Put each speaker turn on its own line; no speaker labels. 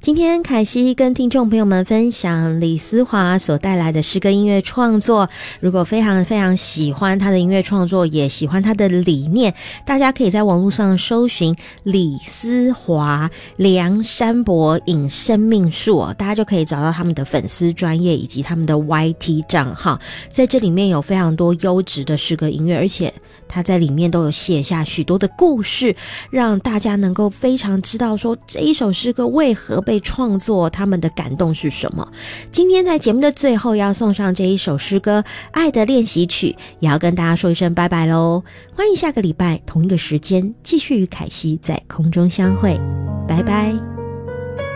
今天凯西跟听众朋友们分享李思华所带来的诗歌音乐创作，如果非常非常喜欢他的音乐创作，也喜欢他的理念，大家可以在网络上搜寻李思华梁山伯引生命树大家就可以找到他们的粉丝专页以及他们的 YT 账号，在这里面有非常多优质的诗歌音乐，而且他在里面都有写下许多的故事，让大家能够非常知道说这一首诗歌为何被创作，他们的感动是什么。今天在节目的最后要送上这一首诗歌《爱的练习曲》，也要跟大家说一声拜拜咯。欢迎下个礼拜同一个时间继续与凯西在空中相会，拜拜。